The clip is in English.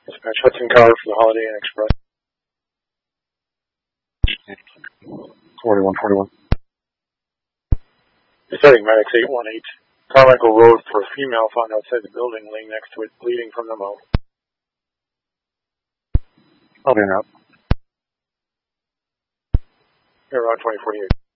Dispatch Hudson Car for the Holiday Inn Express. 4141. Deciding medics 818. Carmichael Road for a female found outside the building, laying next to it, bleeding from the mouth. I'll be in route. Air Route 2048.